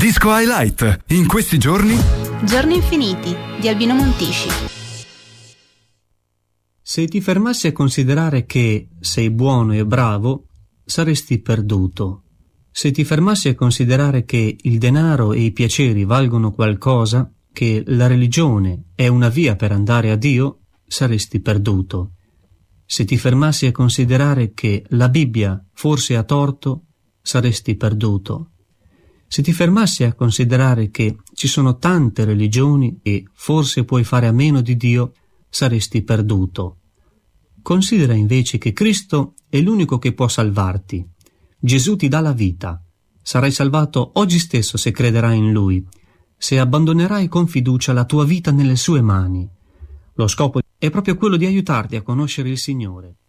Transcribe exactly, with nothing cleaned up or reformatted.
Disco Highlight. In questi giorni Giorni infiniti di Albino Montisci. Se ti fermassi a considerare che sei buono e bravo, saresti perduto. Se ti fermassi a considerare che il denaro e i piaceri valgono qualcosa, che la religione è una via per andare a Dio, saresti perduto. Se ti fermassi a considerare che la Bibbia forse ha torto, saresti perduto. Se ti fermassi a considerare che ci sono tante religioni e forse puoi fare a meno di Dio, saresti perduto. Considera invece che Cristo è l'unico che può salvarti. Gesù ti dà la vita. Sarai salvato oggi stesso se crederai in Lui, se abbandonerai con fiducia la tua vita nelle sue mani. Lo scopo è proprio quello di aiutarti a conoscere il Signore.